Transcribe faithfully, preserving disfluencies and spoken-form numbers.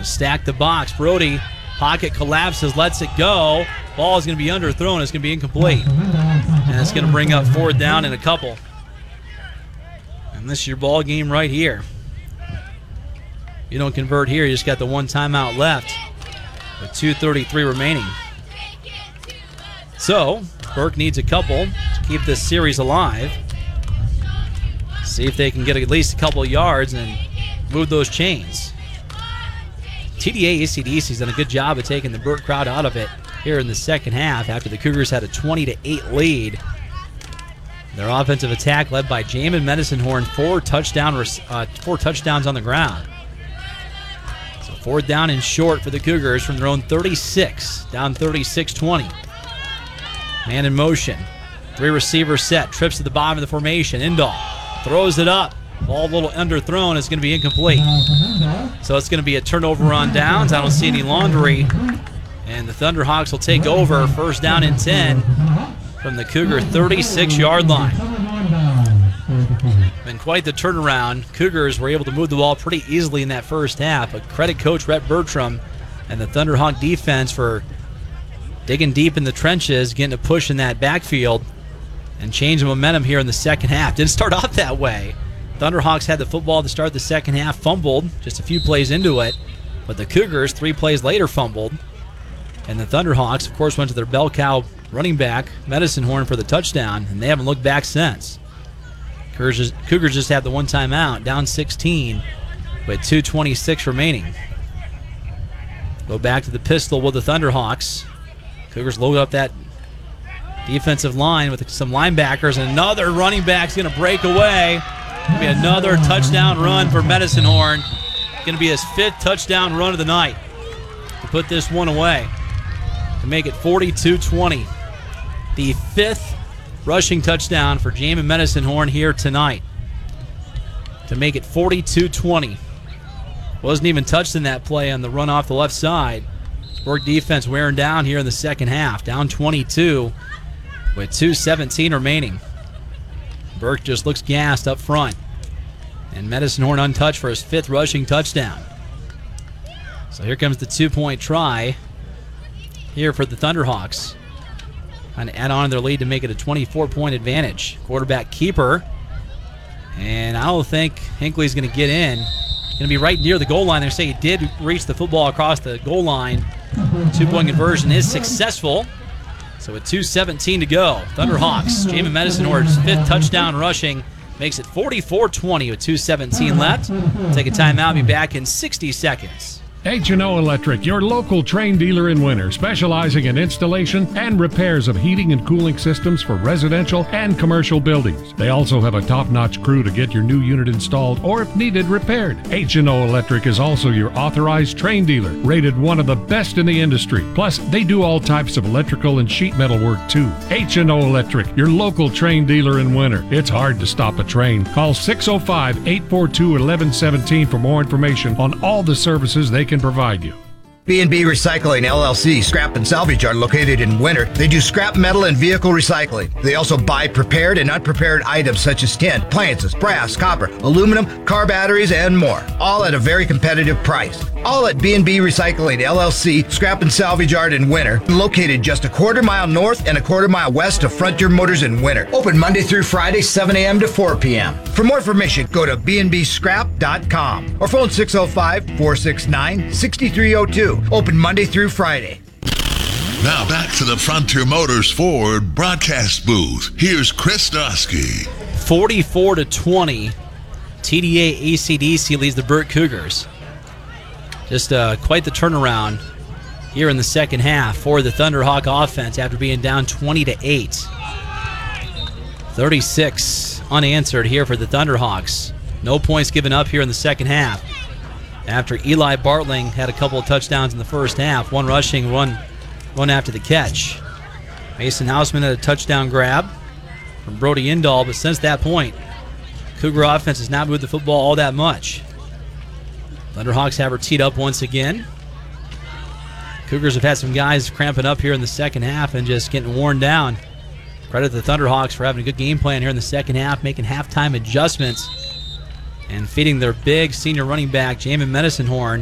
Stack the box. Brody, pocket collapses, lets it go. Ball is going to be underthrown. It's going to be incomplete. And it's going to bring up fourth down in a couple. And this is your ball game right here. You don't convert here. You just got the one timeout left with two thirty-three remaining. So, Burke needs a couple to keep this series alive. See if they can get at least a couple of yards and move those chains. T D A A C D C's done a good job of taking the Burke crowd out of it here in the second half after the Cougars had a twenty to eight lead. Their offensive attack led by Jamin Medicine-Horn, four touchdown, uh, four touchdowns on the ground. So fourth down and short for the Cougars from their own thirty-six, down thirty-six twenty. Man in motion. Three receiver set. Trips to the bottom of the formation. Indahl throws it up. Ball a little underthrown. It's going to be incomplete. So it's going to be a turnover on downs. I don't see any laundry. And the Thunderhawks will take over. First down and ten from the Cougar thirty-six-yard line. Been quite the turnaround. Cougars were able to move the ball pretty easily in that first half. But credit Coach Rhett Bertram and the Thunderhawk defense for digging deep in the trenches, getting a push in that backfield, and changing momentum here in the second half. Didn't start off that way. Thunderhawks had the football to start the second half, fumbled just a few plays into it, but the Cougars, three plays later, fumbled. And the Thunderhawks, of course, went to their bell cow running back, Medicine-Horn, for the touchdown, and they haven't looked back since. Cougars just, Cougars just had the one timeout, down sixteen with two twenty-six remaining. Go back to the pistol with the Thunderhawks. Cougars load up that defensive line with some linebackers, and another running back's going to break away. Going to be another touchdown run for Medicine-Horn. Going to be his fifth touchdown run of the night to put this one away, to make it forty-two twenty. The fifth rushing touchdown for Jamin Medicine-Horn here tonight to make it forty-two twenty. Wasn't even touched in that play on the run off the left side. Burke defense wearing down here in the second half, down twenty-two with two seventeen remaining. Burke just looks gassed up front. And Medicine-Horn untouched for his fifth rushing touchdown. So here comes the two-point try here for the Thunderhawks. Trying to add on their lead to make it a twenty-four-point advantage. Quarterback keeper. And I don't think Hinckley's going to get in. Going to be right near the goal line. They say he did reach the football across the goal line. Two-point conversion is successful. So with two seventeen to go, Thunderhawks, Jamin Medicine-Horn's fifth touchdown rushing, makes it forty-four twenty with two seventeen left. Take a timeout, be back in sixty seconds. H and O Electric, your local Trane dealer in Winter, specializing in installation and repairs of heating and cooling systems for residential and commercial buildings. They also have a top-notch crew to get your new unit installed or, if needed, repaired. H and O Electric is also your authorized Trane dealer, rated one of the best in the industry. Plus, they do all types of electrical and sheet metal work too. H and O Electric, your local Trane dealer in Winter. It's hard to stop a train. Call six oh five, eight four two, one one one seven for more information on all the services they can provide you. B and B Recycling, L L C, Scrap and Salvage are located in Winter. They do scrap metal and vehicle recycling. They also buy prepared and unprepared items such as tin, appliances, brass, copper, aluminum, car batteries, and more. All at a very competitive price. All at B and B Recycling, L L C, Scrap and Salvage Yard in Winter. Located just a quarter mile north and a quarter mile west of Frontier Motors in Winter. Open Monday through Friday, seven a.m. to four p.m. For more information, go to b n b scrap dot com or phone six oh five, four six nine, six three oh two. Open Monday through Friday. Now back to the Frontier Motors Ford broadcast booth. Here's Chris Dosky. forty-four to twenty. T D A A C D C leads the Burke Cougars. Just uh, quite the turnaround here in the second half for the Thunderhawk offense after being down twenty to eight. thirty-six unanswered here for the Thunderhawks. No points given up here in the second half. After Eli Bartling had a couple of touchdowns in the first half, one rushing, one, one after the catch. Mason Houseman had a touchdown grab from Brody Indahl, but since that point, Cougar offense has not moved the football all that much. Thunderhawks have her teed up once again. Cougars have had some guys cramping up here in the second half and just getting worn down. Credit the Thunderhawks for having a good game plan here in the second half, making halftime adjustments and feeding their big senior running back, Jamin Medicine-Horn,